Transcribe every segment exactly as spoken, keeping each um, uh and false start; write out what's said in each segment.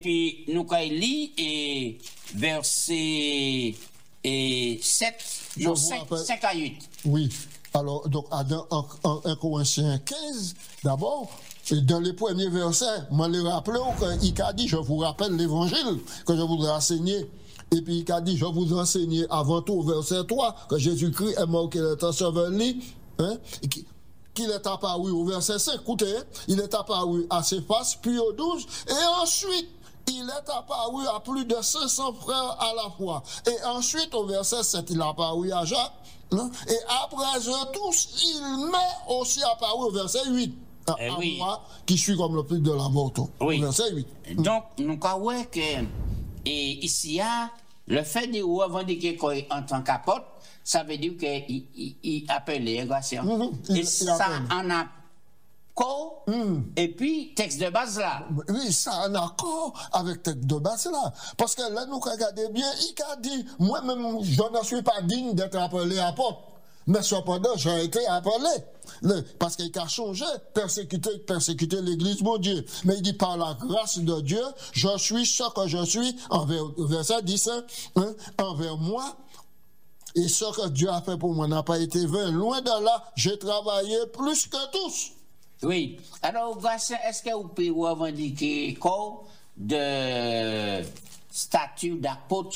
Puis nous avons lu et verset et sept, non, cinq, cinq à huit. Oui. Alors, donc, dans un Corinthiens quinze, d'abord, dans les premiers versets, moi, les rappelons qu'il a dit, je vous rappelle l'évangile que je voudrais enseigner. Et puis, il a dit, je vous enseigne avant tout, verset trois, que Jésus-Christ est mort, qu'il est enseveli, hein, qu'il est apparu au verset cinq, écoutez, il est apparu à ses faces, puis aux douze, et ensuite, il est apparu à plus de cinq cents frères à la fois. Et ensuite, au verset sept, il est apparu à Jacques. Hein? Et après eux tous, il m'est aussi apparu au verset huit. À, eh à oui. moi, qui suis comme le plus de la mort. Oui. Au verset huit. Donc, nous avons que et ici, le fait de revendiquer en tant qu'apôtre, ça veut dire qu'il il, il appelle les équations. Mm-hmm. Et il, ça il en a accord, mm. et puis texte de base là. Oui, ça en accord avec texte de base là. Parce que là, nous regardons bien, il a dit, moi-même, je ne suis pas digne d'être appelé apôtre. Mais cependant, j'ai été appelé. Le, parce qu'il a changé, persécuté, persécuté l'église, mon Dieu. Mais il dit, par la grâce de Dieu, je suis ce que je suis, envers, verset dix, hein, envers moi. Et ce que Dieu a fait pour moi n'a pas été vain. Loin de là, j'ai travaillé plus que tous. Oui. Alors, est-ce que vous pouvez revendiquer corps de statut d'apôtre?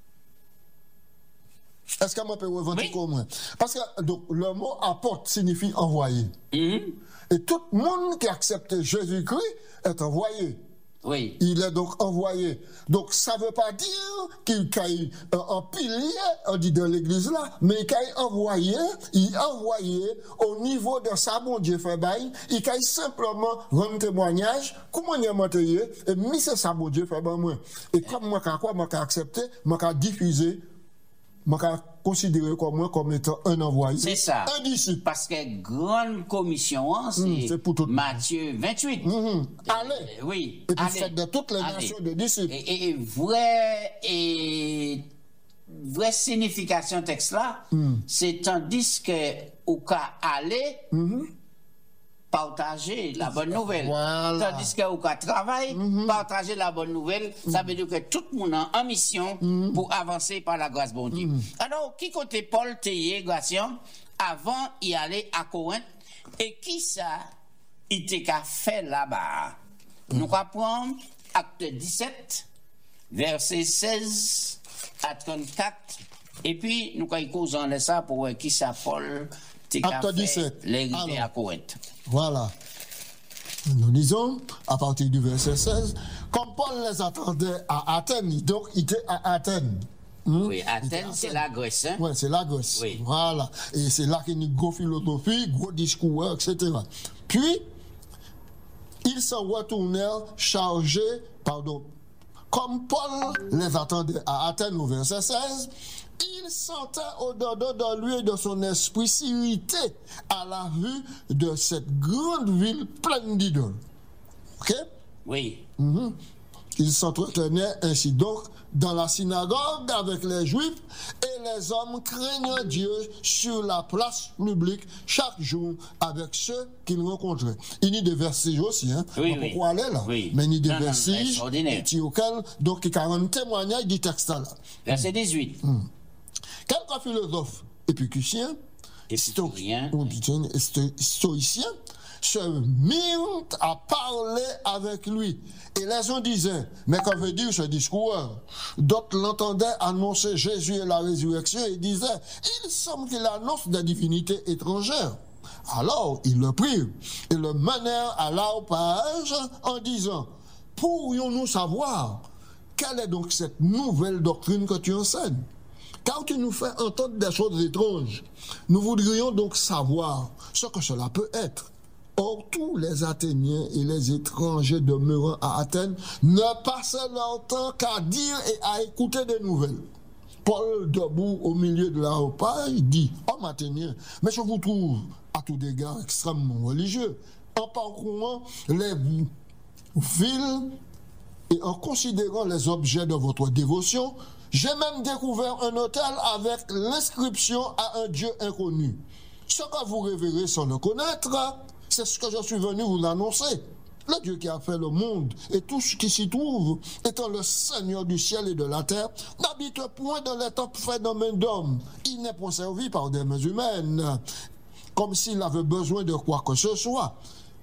Est-ce que moi peux revendiquer oui. au moins? Parce que donc, le mot apôtre signifie envoyé. Mm-hmm. Et tout le monde qui accepte Jésus-Christ est envoyé. Oui. Il est donc envoyé. Donc ça ne veut pas dire qu'il caille un pilier, on dit de l'église là, mais qu'il est envoyé, il est envoyé au niveau de ça, mon Dieu fait bail, il caille simplement rendre témoignage, comment il est monté, et mis c'est ça, mon Dieu fait bail moi. Et comme moi, quoi, moi, accepté, moi, diffusé, moi, considéré comme moi comme étant un envoyé. C'est ça. Un disciple. Parce que grande commission, c'est mmh, Matthieu vingt-huit. Mmh. Allez. Euh, oui. Et puis allez. faites de toutes les allez. nations de disciples. Et, et, et vraie, et vraie signification texte là, mmh. c'est tandis que au cas aller, mmh. partager la bonne nouvelle. Voilà. Tandis qu'au cas travail, mm-hmm. partager la bonne nouvelle, mm-hmm. ça veut dire que tout le monde est en mission mm-hmm. pour avancer par la grâce bon Dieu. Mm-hmm. Alors, qui côté Paul Théier, Gration, avant d'y aller à Corinthe, et qui ça, il t'a fait là-bas? Mm-hmm. Nous apprenons acte dix-sept, verset seize à trente-quatre, et puis nous causons ça pour qui ça Paul acte dix-sept. L'arrivée à Corinthe. Voilà. Nous lisons à partir du verset seize, comme Paul les attendait à Athènes, donc il était à Athènes. Hmm? Oui, Athènes, c'est la Grèce. Hein? Oui, c'est la Grèce. Oui. Voilà. Et c'est là qu'il y a une grosse philosophie, gros discours, et cetera. Puis, ils s'en retournèrent chargés, pardon, comme Paul les attendait à Athènes au verset seize, il sentait au-dedans de lui et de son esprit s'irriter à la vue de cette grande ville pleine d'idoles. Ok? Oui. Mm-hmm. Il s'entretenait ainsi donc dans la synagogue avec les Juifs et les hommes craignant Dieu sur la place publique chaque jour avec ceux qu'ils rencontraient. Il y a des vestiges aussi, hein? Oui, pas oui. pourquoi aller là? Oui. Mais il y a des non, vestiges non, auxquels, donc, il y a un témoignage du texte là. Verset dix-huit. Mm. Quelques philosophes épicuriens, Épicuriens, stoïciens, se mirent à parler avec lui. Et les uns disaient, mais qu'en veut dire ce discours? D'autres l'entendaient annoncer Jésus et la résurrection et disaient, il semble qu'il annonce des divinités étrangères. Alors, ils le prirent et le menèrent à l'areopage en disant, pourrions-nous savoir quelle est donc cette nouvelle doctrine que tu enseignes? Car tu nous fais entendre des choses étranges. Nous voudrions donc savoir ce que cela peut être. Or, tous les Athéniens et les étrangers demeurant à Athènes ne passaient leur temps qu'à dire et à écouter des nouvelles. Paul, debout au milieu de l'aréopage, dit, « Homme athénien, mais je vous trouve à tout égard extrêmement religieux. En parcourant les villes et en considérant les objets de votre dévotion, j'ai même découvert un hôtel avec l'inscription à un Dieu inconnu. Ce que vous révérez sans le connaître, c'est ce que je suis venu vous annoncer. le Dieu qui a fait le monde et tout ce qui s'y trouve, étant le Seigneur du ciel et de la terre, n'habite point dans les temples faits de main d'homme. Il n'est point servi par des mains humaines, comme s'il avait besoin de quoi que ce soit.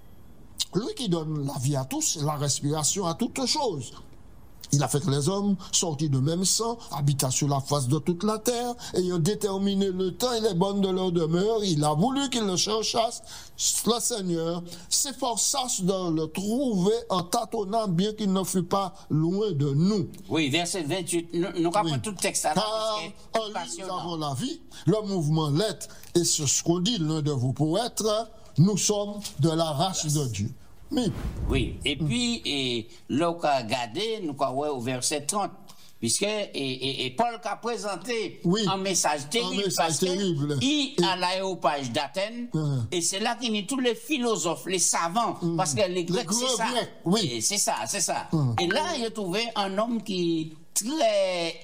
Lui qui donne la vie à tous, la respiration à toutes choses. Il a fait que les hommes, sortis de même sang, habitent sur la face de toute la terre, ayant déterminé le temps et les bonnes de leur demeure, il a voulu qu'ils le cherchassent. Le Seigneur s'efforçasse de le trouver en tâtonnant, bien qu'il ne fût pas loin de nous. Oui, verset vingt-huit, nous, nous comprenons oui. tout le texte. Car en lui nous avons la vie, le mouvement, l'être, et ce, ce qu'on dit l'un de vous pour être, nous sommes de la race yes. de Dieu. Oui. Oui, et puis, et, là, on a regardé, nous avons au verset trente, puisque et, et, et Paul a présenté oui. un message terrible, un message parce terrible. Il et... allait aux pages d'Athènes, uh-huh. et c'est là qu'il y a tous les philosophes, les savants, uh-huh. parce que les Grecs, c'est ça. Oui. C'est ça, c'est ça. Uh-huh. Et là, il a trouvé un homme qui très...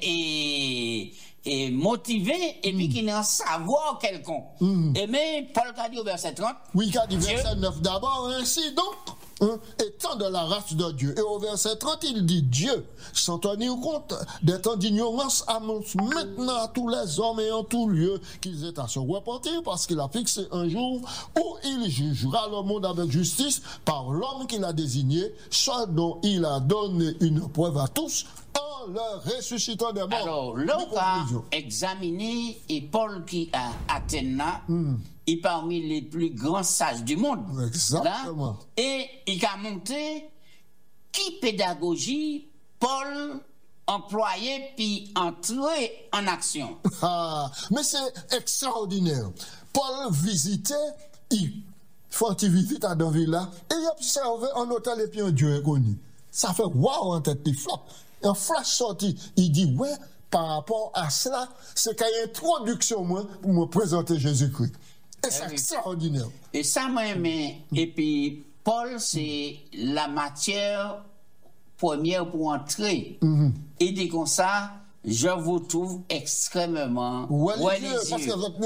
Et, et motivé, et puis mm. qui n'a un savoir quelconque. Mm. Et mais Paul a dit au verset trente. Oui, il a dit verset neuf d'abord, ainsi donc, hein, étant de la race de Dieu. Et au verset trente, il dit Dieu, sans tenir compte des temps d'ignorance, annonce maintenant à tous les hommes et en tout lieu qu'ils aient à se repentir, parce qu'il a fixé un jour où il jugera le monde avec justice par l'homme qu'il a désigné, ce dont il a donné une preuve à tous, en le ressuscitant des morts. Alors, l'on a examiné, et Paul qui a Athènes, mm. est parmi les plus grands sages du monde. Exactement. Là, et il a montré qui pédagogie Paul employé puis entré en action. Ah, mais c'est extraordinaire. Paul visitait, il fait une visite à Danville et il observé un hôtel et puis un Dieu inconnu. Ça fait waouh en tête, il frappe. Un flash sorti, il dit ouais, par rapport à cela, c'est qu'il y a une introduction moi pour me présenter Jésus-Christ. Et c'est extraordinaire. Et ça m'a aimé. Et puis Paul, c'est la matière première pour entrer. Mm-hmm. Il dit comme ça, je vous trouve extrêmement religieux. Parce que votre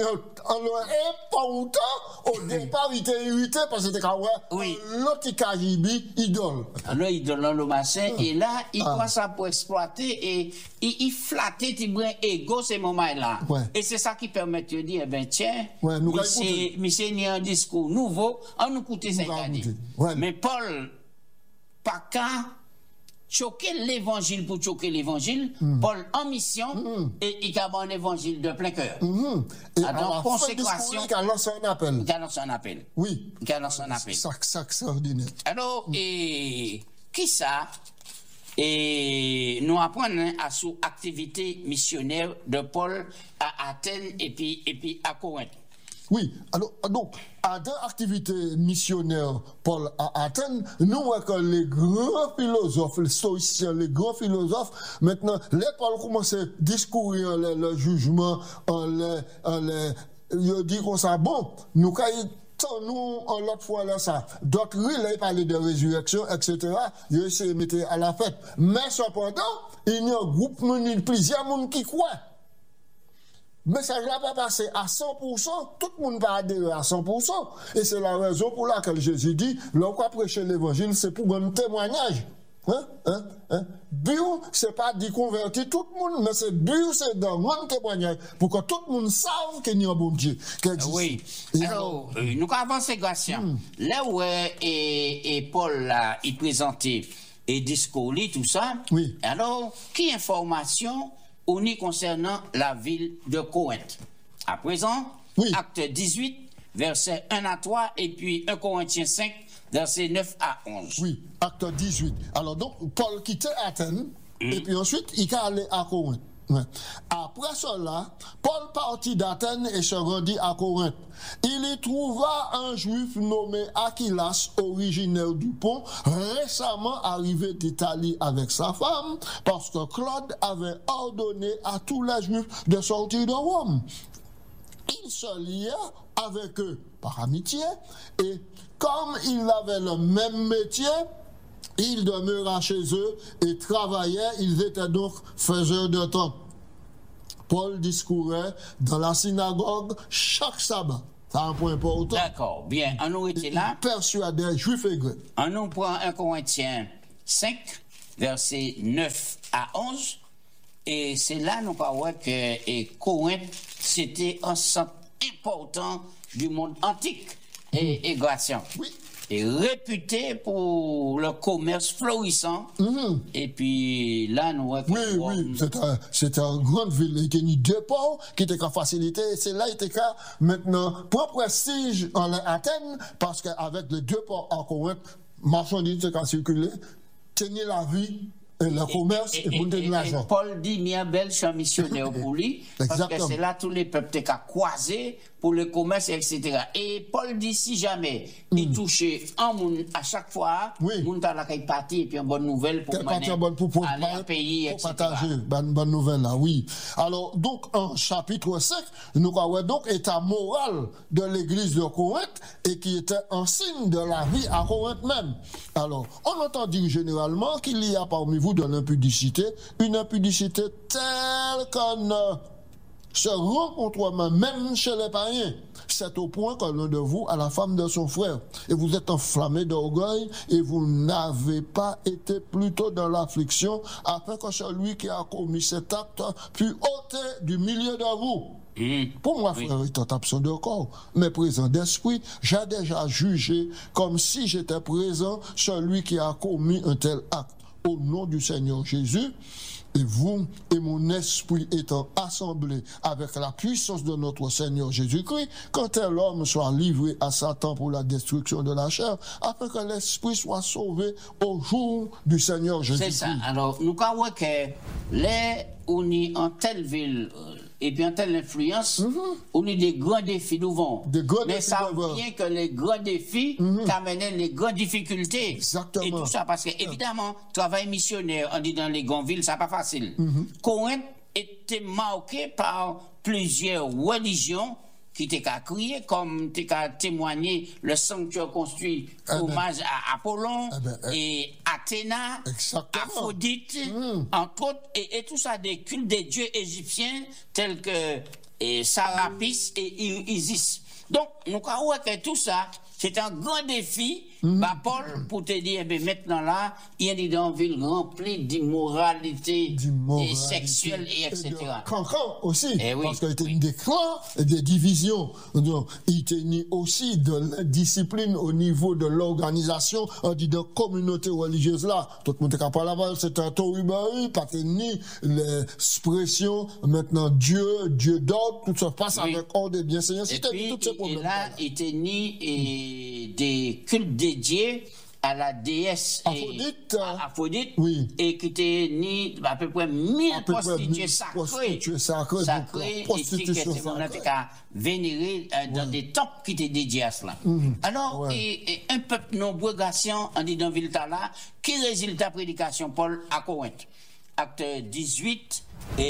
pas longtemps, au départ, il était irrité parce que c'était quand oui. l'autre Kajibi, idole. Alors, idole, le machin, ah. et là, il ah. commence à pour exploiter et il, il flattait, il brin égo ces moments-là. Ouais. Et c'est ça qui permet de dire, eh ben tiens, ouais, monsieur n'y a un discours nouveau, on nous écoute ça. Ouais. Mais Paul, pas qu'à choquer l'évangile pour choquer l'évangile, mm. Paul en mission, mm. et il a un évangile de plein cœur. Mm. Et en consécration, il a lancé un appel. Il a lancé un appel. Oui. Il a lancé un appel. Ça, ça, extraordinaire. Alors, mm. et qui ça? Et nous apprenons à sous activité missionnaire de Paul à Athènes et puis, et puis à Corinthe. Oui, alors, donc, à deux activités missionnaires, Paul à Athènes, nous voyons que les grands philosophes, les stoïciens, les grands philosophes, maintenant, les Paul commence à discourir le, le jugement, en les, en les, ils disent comme ça, bon, nous, quand nous, en l'autre fois, là, ça, d'autres, ils parlaient de résurrection, et cetera, ils essaient de mettre à la fête. Mais cependant, il y a un groupe, plusieurs personnes qui croient. Mais ça ne va pas passer à cent pour cent, tout le monde va adhérer à cent pour cent. Et c'est la raison pour laquelle Jésus dit, lorsqu'on prêcher l'évangile, c'est pour un témoignage. Hein? Hein? Hein? But, c'est pas d'y convertir tout le monde, mais c'est but, c'est d'un grand témoignage, pour que tout le monde sache qu'il y a un bon Dieu. Oui. Et alors, euh, nous avançons, Gratien. Hmm. Là où est, et, et Paul, là, il présentait et discours, tout ça. Oui. Alors, qui information on y concernant la ville de Corinthe. À présent, oui. Acte dix-huit, versets un à trois, et puis un Corinthiens cinq, versets neuf à onze. Oui, acte dix-huit. Alors donc, Paul quittait Athènes, mm. et puis ensuite, il est allé à Corinthe. Ouais. Après cela, Paul partit d'Athènes et se rendit à Corinthe. Il y trouva un juif nommé Aquilas, originaire du Pont, récemment arrivé d'Italie avec sa femme, parce que Claude avait ordonné à tous les juifs de sortir de Rome. Il se lia avec eux par amitié, et comme ils avaient le même métier, ils demeuraient chez eux et travaillaient, ils étaient donc faiseurs de temps. Paul discourait dans la synagogue chaque sabbat. C'est un point important. D'accord, bien, on nous était là. Persuadait juifs et grecs. On nous prend un Corinthiens cinq, versets neuf à onze. Et c'est là, nous parlons que et Corinthe, c'était un centre important du monde antique et, et Gratien. Oui. Et réputé pour le commerce florissant. Mm-hmm. Et puis là, nous voyons oui, oui, c'était un, c'était une grande ville. Il y a deux ports qui étaient qu'à faciliter. C'est là, il était qu'à maintenant, pour prestige en Athènes, parce qu'avec les deux ports à Corinthe, marchandises étaient qu'à circuler, tenir la vie. Et le commerce et, et, et pour donner l'argent. Paul dit, il y a un bel champ missionnaire pour lui, parce que c'est là tous les peuples étaient croisés pour le commerce, et cetera. Et Paul dit, si jamais mm. il touchait un monde à chaque fois, oui. il y a la partie et puis une bonne nouvelle pour mener bonne, pour, pour, aller au pays, pour et cetera. Partager bonne, bonne nouvelle là, oui. Alors, donc, en chapitre cinq, nous avons donc état moral de l'église de Corinthe et qui était un signe de la vie à Corinthe même. Alors, on entend dire généralement qu'il y a parmi vous de l'impudicité, une impudicité telle qu'on ne se rencontre même chez les païens. C'est au point que l'un de vous a la femme de son frère. Et vous êtes enflammé d'orgueil et vous n'avez pas été plutôt dans l'affliction afin que celui qui a commis cet acte fût ôté du milieu de vous. Mmh. Pour moi, frère, oui. étant absent de corps, mais présent d'esprit, j'ai déjà jugé comme si j'étais présent celui qui a commis un tel acte. Au nom du Seigneur Jésus, et vous et mon esprit étant assemblés avec la puissance de notre Seigneur Jésus-Christ, quand tel homme soit livré à Satan pour la destruction de la chair, afin que l'esprit soit sauvé au jour du Seigneur Jésus-Christ. C'est ça. Alors, nous croyons que les on est en telle ville et puis en telle influence, mm-hmm. on a des grands défis devant. Mais ça vient que les grands défis mm-hmm. t'amènent les grandes difficultés. Exactement. Et tout ça, parce que évidemment, travail missionnaire, on dit dans les grandes villes, ça n'est pas facile. Mm-hmm. Corinthe était marqué par plusieurs religions qui étaient qu'à crier, comme t'es qu'à témoigner le sanctuaire construit eh hommage ben, à Apollon eh ben, eh, et Athéna, exactement. Aphrodite, mm. entre autres, et, et tout ça des cultes des dieux égyptiens tels que et Sarapis et Isis. Donc, nous croyons que tout ça, c'est un grand défi. Mm-hmm. Bah, Paul, pour te dire, eh bien, maintenant là, il y a des villes remplies d'immoralité et sexuelle, et et cetera. Et cancan aussi, eh oui, parce qu'il était oui. des clans et des divisions. Donc, il était aussi de la discipline au niveau de l'organisation, on dit de communauté religieuse là. Tout le monde est capable là-bas, c'est un toribari, pas ni l'expression, maintenant Dieu, Dieu d'ordre, tout ça passe oui. avec ordre et bienséance. Et, puis, toutes ces problèmes. Et là, il était ni et des cultes dédiés à la déesse Aphrodite, à Aphrodite oui. et qui était ni à peu près mille prostituées sacrées, sacrées, sacrées et qui on a qu'à vénérer euh, dans ouais. des temples qui étaient dédiés à cela. Mm-hmm. Alors, ouais. et, et un peuple nombreux gratien en dit dans Viltala qui résultat prédication Paul à Corinthe. Acte dix-huit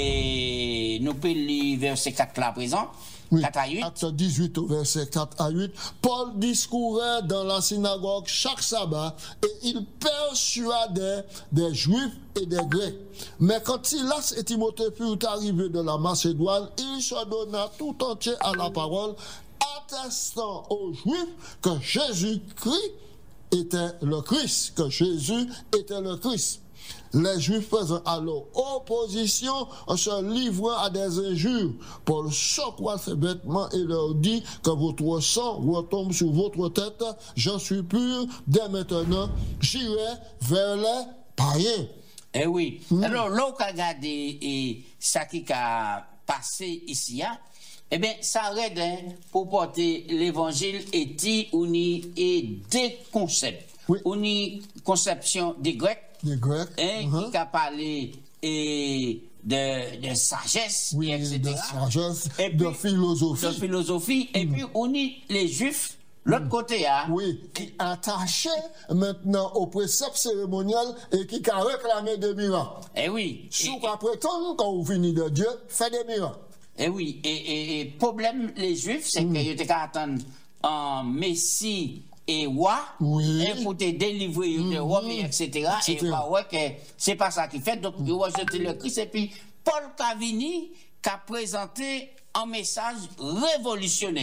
et nous pouvons lire verset quatre là à présent. Oui. quatre à huit. Acte dix-huit au verset quatre à huit. Paul discourait dans la synagogue chaque sabbat et il persuadait des Juifs et des Grecs. Mais quand Silas et Timothée furent arrivés de la Macédoine, il se donna tout entier à la parole, attestant aux Juifs que Jésus-Christ était le Christ, que Jésus était le Christ. Les Juifs faisant alors opposition en se livrant à des injures. Paul secoua ses vêtements et leur dit que votre sang retombe sur votre tête. J'en suis pur. Dès maintenant, j'irai vers les païens. Eh oui. Mm. Alors, là, on a regardé et ça qui a passé ici, hein? Eh bien, ça aide hein, pour porter l'évangile et dit on y est des concepts. Oui. On y conception des Grecs. Des Grecs. Hein, uh-huh. Qui a parlé et de, de sagesse, oui, et cetera. De sagesse, et de puis, philosophie. De philosophie. Mm. Et puis, on y les Juifs, l'autre mm. côté, hein. Oui, qui attachaient maintenant au précepte cérémonial et qui a réclamé des miracles. Eh oui. Sous qu'à prétendre, quand vous finissez de Dieu, fait des miracles. Eh oui. Et, et, et problème, les Juifs, c'est mm. qu'ils étaient qu'à attendre un Messie et roi, oui. et pour te délivrer mm-hmm. de Rome, et cetera. Et bah ouais que c'est pas ça qui fait. Donc, il va jeter le Christ. Et puis, Paul Cavini qui a présenté un message révolutionnaire.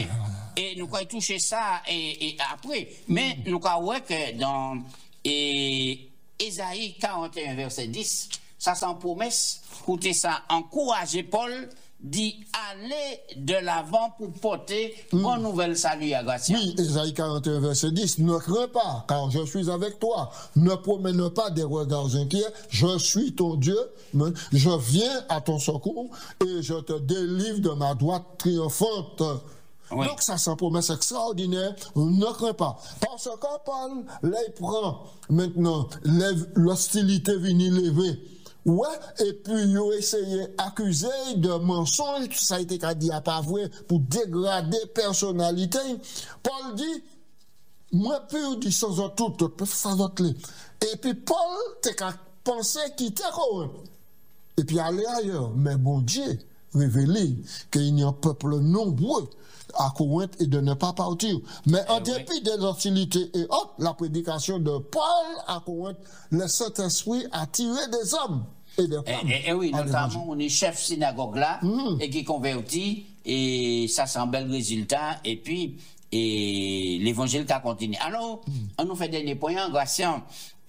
Et nous avons touché ça et, et après. Mais nous avons vu que dans et, Ésaïe quarante et un, verset dix, ça c'est une promesse. Écoutez ça, encourager Paul dit aller de l'avant pour porter mm. bonne nouvelle salut à Gratien. Oui, Ésaïe quarante et un, verset dix, ne crains pas, car je suis avec toi. Ne promène pas des regards inquiets. Je suis ton Dieu. Je viens à ton secours et je te délivre de ma droite triomphante. Oui. Donc ça, c'est une promesse extraordinaire. Ne crains pas. Parce que Paul, là, il prend maintenant l'hostilité venue lever. Ouais, et puis ils ont essayé d'accuser de mensonges, ça a été dit à pas vrai, pour dégrader personnalité. Paul dit, moi, puis dit sans tout, tout, sans autre. Et puis Paul, t'es qu'à penser qu'il était corrompu. Et puis aller ailleurs. Mais bon Dieu, révélé qu'il y a un peuple nombreux à Corinthe et de ne pas partir. Mais en eh dépit oui. des hostilités et autres, la prédication de Paul à Corinthe, le Saint-Esprit a tiré des hommes et des femmes. Et, et, et oui, notamment, on est chef synagogue là, mmh. et qui convertit, et ça c'est un bel résultat, et puis, et l'évangile qui a continué. Alors, mmh. on nous fait dernier point, Gratien,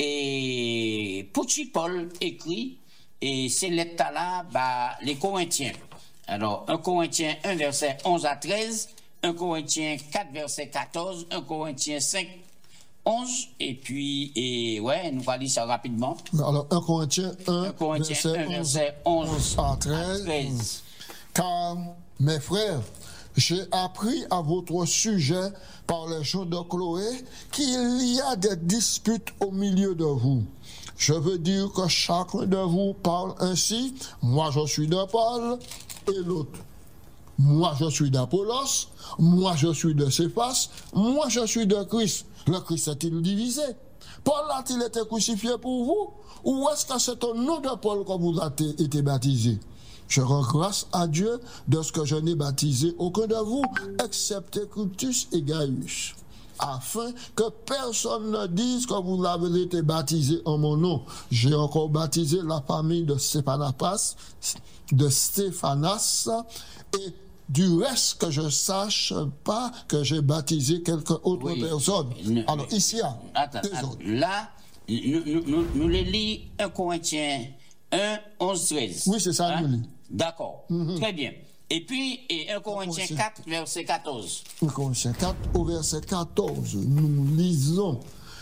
et Pouchi Paul écrit, et ces lettres-là, bah, les Corinthiens. Alors, un Corinthiens un, verset onze à treize, un Corinthiens quatre, verset quatorze, un Corinthiens cinq, onze, et puis, et ouais, nous allons lire ça rapidement. Alors, un Corinthiens un, un Corinthiens un, verset onze à treize. Car, mes frères, j'ai appris à votre sujet par les gens de Chloé qu'il y a des disputes au milieu de vous. Je veux dire que chacun de vous parle ainsi. Moi, je suis de Paul et l'autre. Moi, je suis d'Apollos. Moi, je suis de Céphas. Moi, je suis de Christ. Le Christ est-il divisé? Paul a-t-il été crucifié pour vous? Ou est-ce que c'est au nom de Paul que vous avez été baptisé? Je rends grâce à Dieu de ce que je n'ai baptisé aucun de vous, excepté Cryptus et Gaius, afin que personne ne dise que vous avez été baptisé en mon nom. J'ai encore baptisé la famille de Stéphanas, de Stéphanas, et du reste que je sache pas que j'ai baptisé quelque autre oui. personne. Ne, Alors ne, ici, attends, attends, là, nous, nous, nous, nous les lisons un Corinthiens un, onze, treize. Oui, c'est ça, hein? Nous lisons. D'accord, mm-hmm. Très bien. Et puis, et un Corinthiens quatre, verset quatorze. un Corinthiens quatre, au verset quatorze, nous lisons.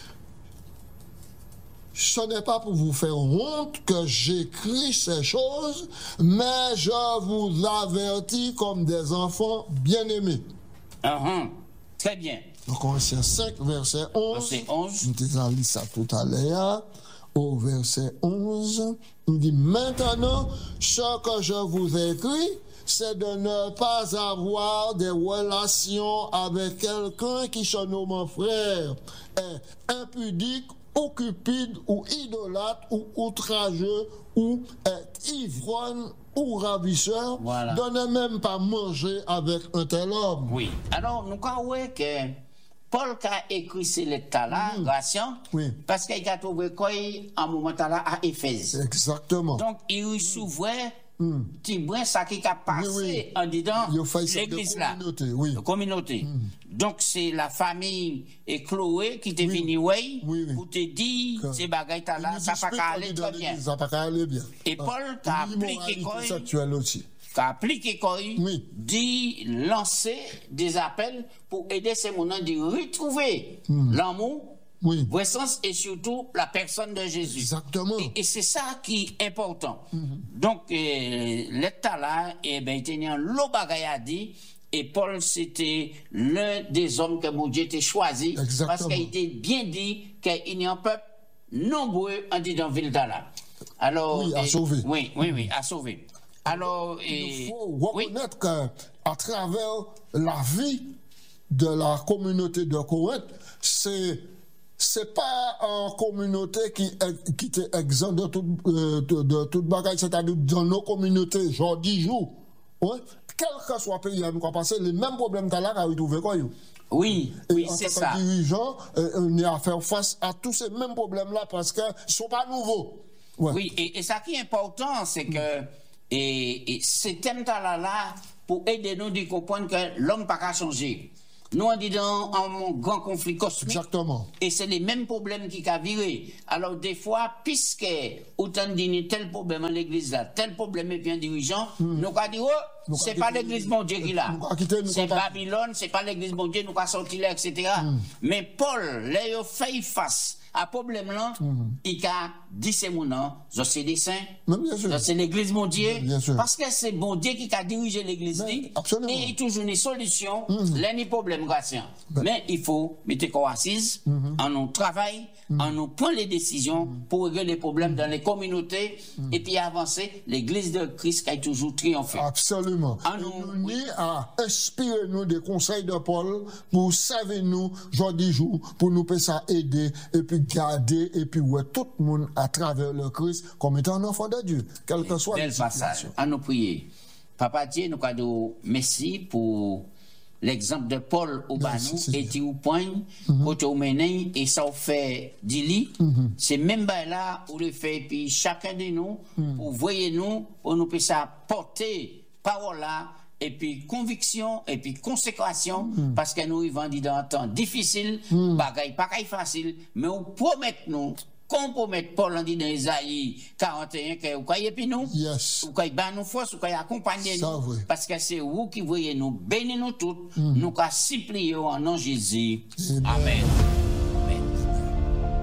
Ce n'est pas pour vous faire honte que j'écris ces choses, mais je vous avertis comme des enfants bien-aimés. Uh-huh. Très bien. Donc, Corinthiens cinq, verset onze. Verset onze. Nous avons lu ça tout à l'heure. Au verset onze, il dit, maintenant, ce que je vous écris, c'est de ne pas avoir des relations avec quelqu'un qui se nomme frère, est impudique, ou cupide, ou idolâtre, ou outrageux, ou est ivrogne, ou ravisseur, voilà. De ne même pas manger avec un tel homme. Oui. Alors, nous croyons que Paul a écrit ces lettres-là, mmh. Gratien, oui. parce qu'il a trouvé quoi en moment là à Éphèse. Exactement. Donc, il s'ouvrait, mmh. Tibrin, ça qui a passé oui, oui. en disant l'église là. Oui. La communauté. Mmh. Donc, c'est la famille et Chloé qui t'est oui. venue oui, oui, oui. pour te dire, ces bagailles là, ça n'a pas aller très bien. Ça n'a pas aller bien. Et Paul t'a appliqué quoi? Sexuel aussi. Qu'a appliqué quoi? Oui. Dit lancer des appels pour aider ces gens à retrouver mmh. l'amour, oui. Puissance et surtout la personne de Jésus. Exactement. Et, et c'est ça qui est important. Mmh. Donc, euh, l'état là, eh ben, il tenait un lot bagaille à dire. Et Paul, c'était l'un des hommes que mon Dieu t'a choisi. Exactement. Parce qu'il était bien dit qu'il y a un peuple nombreux en dit dans ville là. Alors, oui, à et, sauver. Oui, oui, oui, à sauver. Alors, il faut reconnaître oui. qu'à travers la vie de la communauté de Corinthe, c'est c'est pas une communauté qui qui était exempte de tout euh, de, de toute bagaille, c'est-à-dire dans nos communautés jour dix jours, ouais, quel que soit le pays, nous avons passé les mêmes problèmes là qu'a retrouvé quoi. Oui, et oui, en c'est tant ça. que dirigeant, euh, on est à faire face à tous ces mêmes problèmes là parce qu'ils ne sont pas nouveaux. Ouais. Oui, et, et ça qui est important, c'est que Et, et ces thèmes-là, là, pour aider nous à comprendre que l'homme n'a pas qu'à changer. Nous, on dit dans un grand conflit cosmique. Exactement. Et c'est les mêmes problèmes qui ont viré. Alors, des fois, puisque autant dit tel problème en l'église là, tel problème est bien dirigeant, mm. nous avons dit, oh, c'est pas l'église mon Dieu qui l'a. C'est Babylone, c'est pas l'église mon Dieu, nous avons sorti là, et cetera. Mm. Mais Paul, là, il a fait face à problème là, mm. il a dit c'est mon nom, c'est des saints, c'est l'église mon Dieu, parce que c'est bon Dieu qui a dirigé l'église et il toujours une solution, mm. là, ni problème, grâce. Ben. Mais il faut mettre quoi assise, mm-hmm. en nous travail, mm. en nous prendre les décisions mm. pour régler les problèmes mm. dans les communautés mm. et puis avancer l'église de Christ qui a toujours triomphé. Absolument. En nous, oui. à inspirer nous des conseils de Paul pour servir nous jour du jour, pour nous ça aider et puis garder et puis ouais tout le monde à travers le Christ comme étant un enfant de Dieu, quel que soit la situation. À nous prier. Papa Dieu, nous cadeau merci pour l'exemple de Paul au banou et tu au point pour te mener et ça fait d'ili. C'est même là où le fait puis chacun de nous pour voyez nous pour nous puisse porter parole là et puis conviction et puis consécration mm. parce que nous vivons dans un temps difficile, mm. bagaille pas facile, mais on promet nous compromettre Paul en dit dans Isaïe quarante et un que vous croyez puis nous, yes. vous croyez ban nous force, vous croyez accompagner nous, vrai. Parce que c'est vous qui voyez nous bénir nous toutes, mm. nous qu'à supplier en nom Jésus. Amen. Amen.